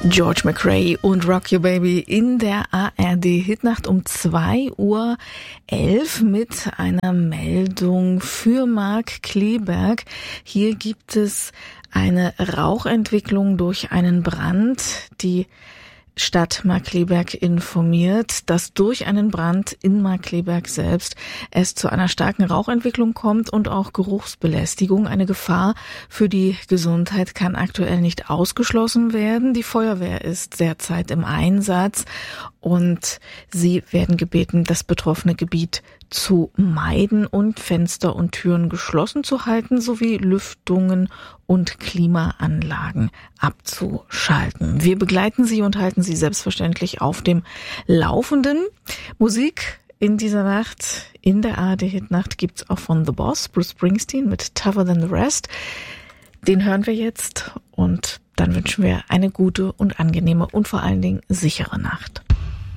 George McRae und Rock Your Baby in der ARD-Hitnacht um 2:11 Uhr mit einer Meldung für Mark Kleberg. Hier gibt es eine Rauchentwicklung durch einen Brand. Die Stadt Markkleeberg informiert, dass durch einen Brand in Markkleeberg selbst es zu einer starken Rauchentwicklung kommt und auch Geruchsbelästigung. Eine Gefahr für die Gesundheit kann aktuell nicht ausgeschlossen werden. Die Feuerwehr ist derzeit im Einsatz und sie werden gebeten, das betroffene Gebiet zu meiden und Fenster und Türen geschlossen zu halten sowie Lüftungen und Klimaanlagen abzuschalten. Wir begleiten Sie und halten Sie selbstverständlich auf dem Laufenden. Musik in dieser Nacht, in der ARD-Hitnacht, gibt's auch von The Boss, Bruce Springsteen mit Tougher Than the Rest. Den hören wir jetzt und dann wünschen wir eine gute und angenehme und vor allen Dingen sichere Nacht.